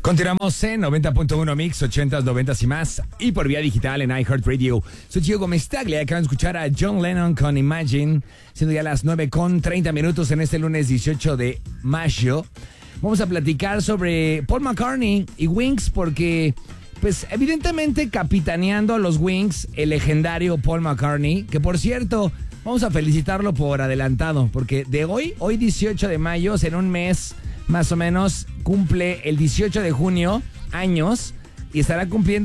Continuamos en 90.1 Mix, 80s, 90s y más, y por vía digital en iHeartRadio. Soy Gio Gómez Tagle, acaban de escuchar a John Lennon con Imagine, siendo ya las 9:30 en este lunes 18 de mayo. Vamos a platicar sobre Paul McCartney y Wings, porque, pues, evidentemente capitaneando a los Wings, el legendario Paul McCartney, que por cierto, vamos a felicitarlo por adelantado, porque de hoy 18 de mayo, en un mes más o menos, cumple el 18 de junio años y estará cumpliendo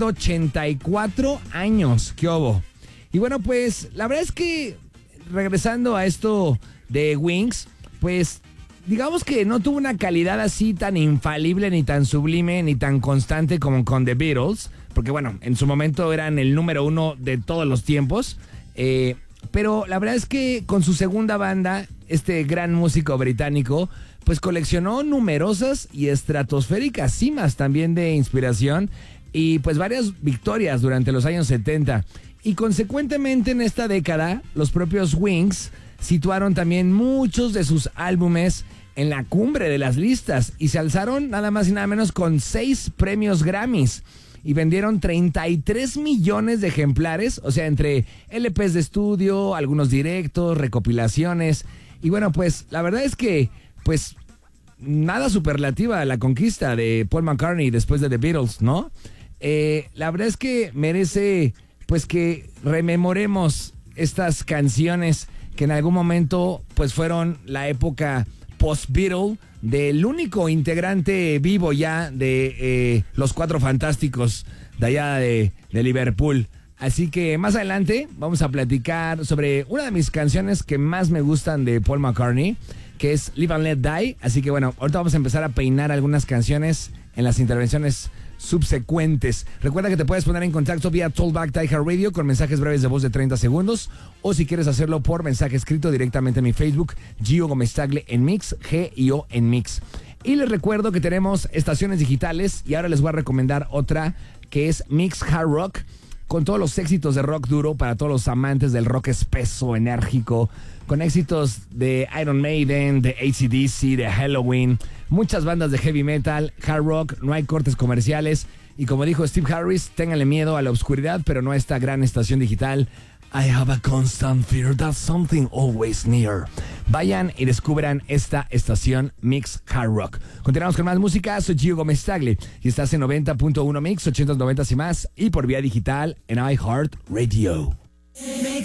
84 años. ¿Qué hubo? Y bueno, pues la verdad es que regresando a esto de Wings, pues digamos que no tuvo una calidad así tan infalible, ni tan sublime, ni tan constante como con The Beatles, porque bueno, en su momento eran el número uno de todos los tiempos, pero la verdad es que con su segunda banda, este gran músico británico, pues coleccionó numerosas y estratosféricas cimas también de inspiración y pues varias victorias durante los años 70. Y consecuentemente en esta década, los propios Wings situaron también muchos de sus álbumes en la cumbre de las listas y se alzaron nada más y nada menos con 6 premios Grammys. Y vendieron 33 millones de ejemplares, o sea, entre LPs de estudio, algunos directos, recopilaciones. Y bueno, pues la verdad es que, pues, nada superlativa la conquista de Paul McCartney después de The Beatles, ¿no? La verdad es que merece, pues, que rememoremos estas canciones que en algún momento, pues, fueron la época post-Beatle del único integrante vivo ya de los Cuatro Fantásticos de allá de Liverpool. Así que más adelante vamos a platicar sobre una de mis canciones que más me gustan de Paul McCartney, que es Live and Let Die. Así que bueno, ahorita vamos a empezar a peinar algunas canciones en las intervenciones subsecuentes. Recuerda que te puedes poner en contacto vía Tollback de iHeartRadio con mensajes breves de voz de 30 segundos, o si quieres hacerlo por mensaje escrito directamente en mi Facebook, Gio Gómez Tagle en Mix, G-I-O en Mix. Y les recuerdo que tenemos estaciones digitales y ahora les voy a recomendar otra que es Mix Hard Rock, con todos los éxitos de rock duro para todos los amantes del rock espeso, enérgico, con éxitos de Iron Maiden, de AC/DC, de Halloween, muchas bandas de heavy metal, hard rock, no hay cortes comerciales. Y como dijo Steve Harris, ténganle miedo a la oscuridad, pero no a esta gran estación digital. I have a constant fear that something always near. Vayan y descubran esta estación Mix Hard Rock. Continuamos con más música. Soy Gio Gómez Tagle y estás en 90.1 Mix, 80s, 90s y más, y por vía digital en iHeartRadio.